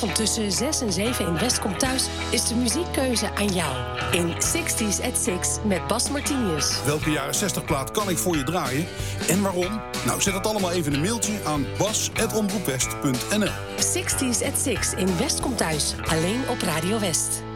Vanavond tussen 6 en 7 in West komt thuis is de muziekkeuze aan jou. In 60s at 6 met Bas Martinius. Welke jaren 60 plaat kan ik voor je draaien en waarom? Nou, zet het allemaal even in een mailtje aan bas@omroepwest.nl. 60s at 6 in West komt thuis. Alleen op Radio West.